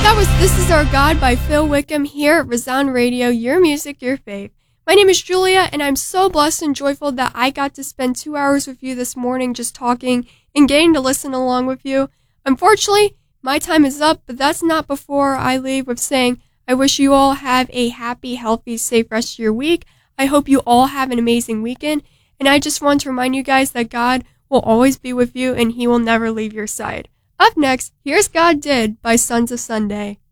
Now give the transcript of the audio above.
that was This Is Our God by Phil Wickham here at Resound Radio, your music, your fave. My name is Julia, and I'm so blessed and joyful that I got to spend 2 hours with you this morning just talking and getting to listen along with you. Unfortunately, my time is up, but that's not before I leave with saying I wish you all have a happy, healthy, safe rest of your week. I hope you all have an amazing weekend, and I just want to remind you guys that God will always be with you and He will never leave your side. Up next, here's God Did by Sons of Sunday.